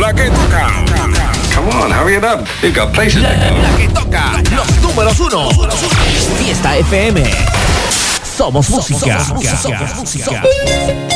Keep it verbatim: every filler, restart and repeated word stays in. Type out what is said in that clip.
La que toca. Come on, hurry it up. You've got places La, to go. la que toca. Los números uno. Fiesta F M. Somos música. Somos música.